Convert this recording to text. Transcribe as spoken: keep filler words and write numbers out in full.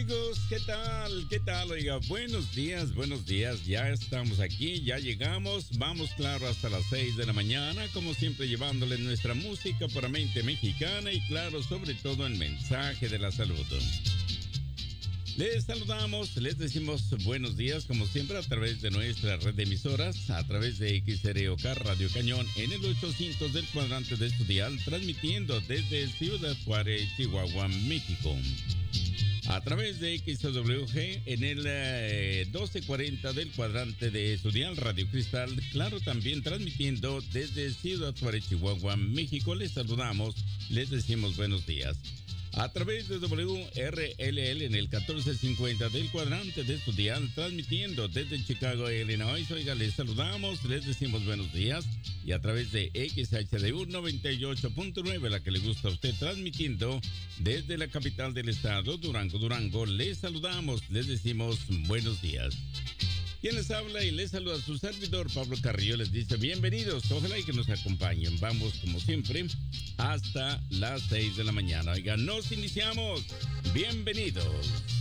Amigos, ¿qué tal? ¿Qué tal? Oiga, buenos días, buenos días. Ya estamos aquí, ya llegamos. Vamos, claro, hasta las seis de la mañana. Como siempre, llevándoles nuestra música para mente mexicana y, claro, sobre todo el mensaje de la salud. Les saludamos, les decimos buenos días, como siempre, a través de nuestra red de emisoras, a través de X R O K Radio Cañón, en el ochocientos del cuadrante de Estudial, transmitiendo desde Ciudad Juárez, Chihuahua, México. A través de X W G en el eh, doce cuarenta del cuadrante de Estudial Radio Cristal, claro, también transmitiendo desde Ciudad Juárez, Chihuahua, México. Les saludamos, les decimos buenos días. A través de W R L L en el catorce cincuenta del cuadrante de Estudial, transmitiendo desde Chicago, Illinois. Oiga, les saludamos, les decimos buenos días. Y a través de X H D U noventa y ocho punto nueve, la que le gusta a usted, transmitiendo desde la capital del estado, Durango, Durango. Les saludamos, les decimos buenos días. Quien les habla y les saluda a su servidor, Pablo Carrillo, les dice bienvenidos. Ojalá y que nos acompañen. Vamos, como siempre, hasta las seis de la mañana. Oigan, nos iniciamos. Bienvenidos.